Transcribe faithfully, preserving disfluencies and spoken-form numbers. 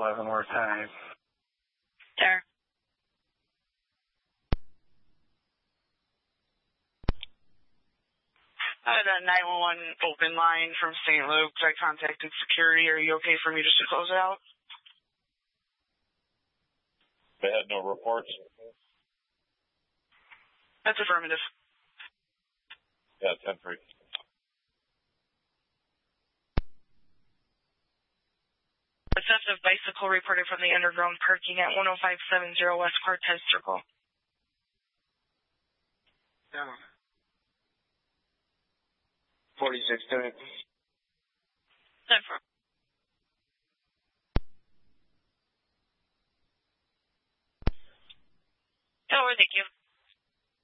Leavenworth High. There. I had a nine one one open line from Saint Luke's. I contacted security. Are you okay for me just to close it out? They had no reports? That's affirmative. Yeah, ten three. A theft of bicycle reported from the underground parking at one oh five seven zero West Cortez Circle. Yeah. forty-six ten. ten four. Oh, thank you.